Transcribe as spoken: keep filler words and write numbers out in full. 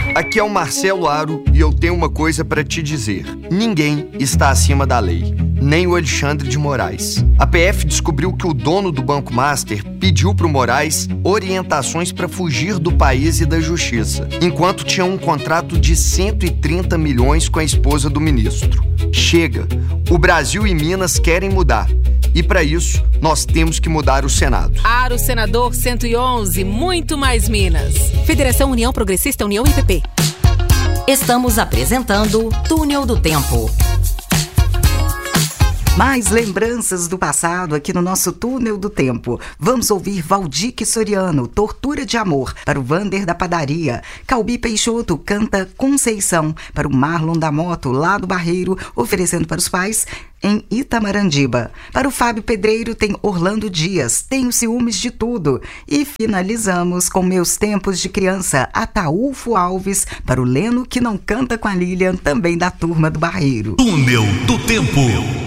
Aqui é o Marcelo Aro e eu tenho uma coisa para te dizer. Ninguém está acima da lei, nem o Alexandre de Moraes. A P F descobriu que o dono do Banco Master pediu para o Moraes orientações para fugir do país e da justiça, enquanto tinha um contrato de cento e trinta milhões com a esposa do ministro. Chega! O Brasil e Minas querem mudar. E para isso, nós temos que mudar o Senado. Aro Senador cento e onze, muito mais Minas. Federação União Progressista União I P P. Estamos apresentando Túnel do Tempo. Mais lembranças do passado aqui no nosso Túnel do Tempo. Vamos ouvir Valdir Soriano, Tortura de Amor, para o Vander da Padaria. Calbi Peixoto canta Conceição, para o Marlon da Moto, lá do Barreiro, oferecendo para os pais em Itamarandiba. Para o Fábio Pedreiro tem Orlando Dias, Tenho Ciúmes de Tudo. E finalizamos com Meus Tempos de Criança, Ataúfo Alves, para o Leno que não canta com a Lilian, também da turma do Barreiro. Túnel do Tempo.